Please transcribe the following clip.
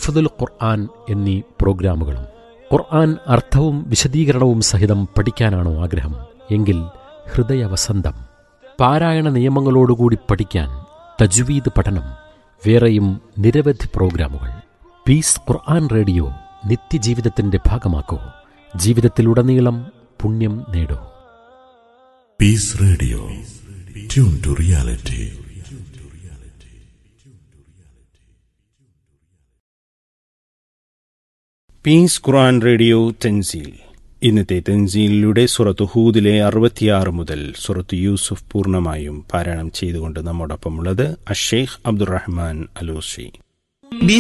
ഹിഫ്ദുൽ ഖുർആൻ എന്നീ പ്രോഗ്രാമുകളും. ഖുർആൻ അർത്ഥവും വിശദീകരണവും സഹിതം പഠിക്കാനാണോ ആഗ്രഹം? എങ്കിൽ ഹൃദയവസന്തം, പാരായണ നിയമങ്ങളോടുകൂടി പഠിക്കാൻ തജ്വീദ് പഠനം, വേറെയും നിരവധി പ്രോഗ്രാമുകൾ. പീസ് ഖുർആൻ റേഡിയോ നിത്യജീവിതത്തിന്റെ ഭാഗമാക്കൂ. ജീവിതത്തിലുടനീളം പുണ്യം നേടൂ. Piece radio, tune to reality. Piece Quran radio Thanseel. ഇന്നത്തെ തൻസീലിലൂടെ സൂറത്ത് ഹൂദിലെ 66 മുതൽ സൂറത്ത് യൂസുഫ് പൂർണ്ണമായും പാരായണം ചെയ്തുകൊണ്ട് നമ്മോടൊപ്പമുള്ളത് അഷേഖ് അബ്ദുറഹ്മാൻ അലൂസി.